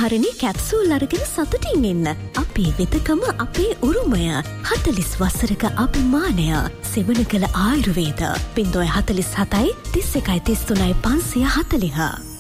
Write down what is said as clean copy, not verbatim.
සාධාරණේ capsule අරගෙන සතුටින් ඉන්න. අපේ වෙදකම අපේ උරුමය. 40 වසරක අභිමානය. සෙවණකල ආයුර්වේද 047 31 33 540.